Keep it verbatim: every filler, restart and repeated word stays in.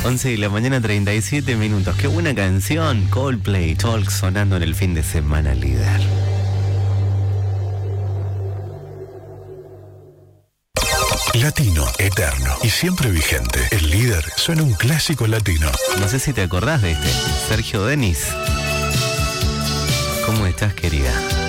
once de la mañana, treinta y siete minutos. Qué buena canción. Coldplay, Talk, sonando en el fin de semana, líder. Latino, eterno y siempre vigente. El líder suena un clásico latino. No sé si te acordás de este. Sergio Denis. ¿Cómo estás, querida?